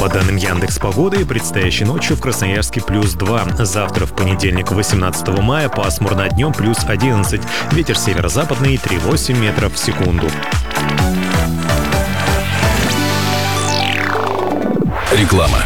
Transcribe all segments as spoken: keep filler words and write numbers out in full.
По данным Яндекс.Погоды, предстоящей ночью в Красноярске плюс два. Завтра, в понедельник, восемнадцатого мая, пасмурно, днем плюс одиннадцать. Ветер северо-западный три целых восемь десятых метров в секунду. Реклама.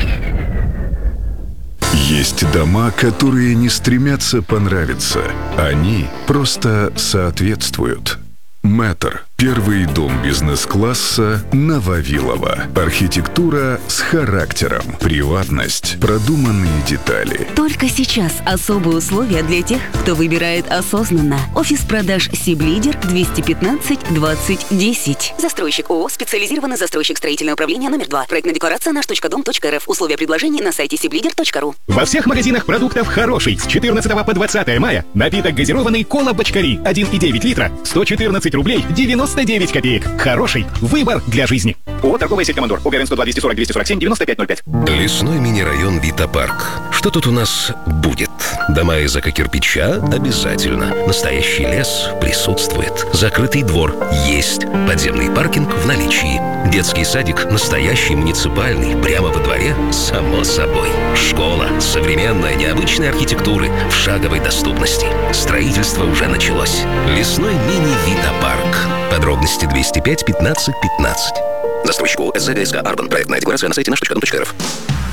Есть дома, которые не стремятся понравиться. Они просто соответствуют. Мэтр. Первый дом бизнес-класса на Вавилова. Архитектура с характером. Приватность. Продуманные детали. Только сейчас особые условия для тех, кто выбирает осознанно. Офис продаж Сиблидер двести пятнадцать двадцать десять. Застройщик ООО «Специализированный застройщик строительного управления номер два». Проектная декларация наш точка дом точка рф. Условия предложений на сайте сиблидер точка ру. Во всех магазинах продуктов «Хороший» с четырнадцатого по двадцатое мая напиток газированный «Кола Бочкари» один и девять литра сто четырнадцать рублей девяносто девять копеек. «Хороший» — выбор для жизни. ООО «Торговая сеть Командор». ОГРН сто два двести сорок двести сорок семь девяносто пять ноль пять. Лесной мини-район Вита-парк. Что тут у нас будет? Дома из эко-кирпича обязательно. Настоящий лес присутствует. Закрытый двор есть. Подземный паркинг в наличии. Детский садик настоящий, муниципальный, прямо во дворе, само собой. Школа современная, необычной архитектуры в шаговой доступности. Строительство уже началось. Лесной мини-Вита-парк. Подробности двести пять пятнадцать пятнадцать. Застройщик ООО «СЗГСК Арбан». Проектная декларация на сайте наш точка дом точка рф.